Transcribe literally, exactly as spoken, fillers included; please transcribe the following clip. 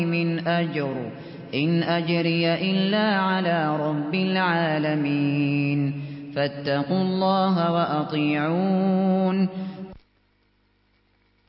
مِّنْ أَجْرٍ إِنْ أَجْرِيَ إِلَّا عَلَىٰ رَبِّ الْعَالَمِينَ فَاتَّقُوا اللَّهَ وَأَطِيعُونِ